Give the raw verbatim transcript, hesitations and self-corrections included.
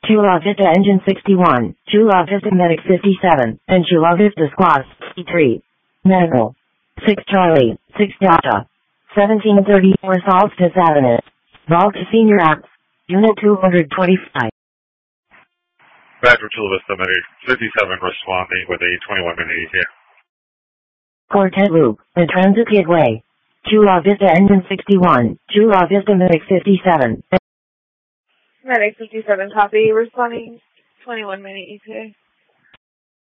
Chula Vista Engine sixty-one, Chula Vista Medic fifty-seven, and Chula Vista Squad three. Medical. six Charlie, six Delta. seventeen thirty-four Solstice Avenue. Volta Senior Acts. Unit two twenty-five. Back from Chula Vista Medic fifty-seven, responding with a twenty-one minute E T A. Quartet Loop, the Transit Gateway. Chula Vista Engine sixty-one, Chula Vista Medic fifty-seven. Medic fifty-seven, copy. Responding twenty-one minute E T A.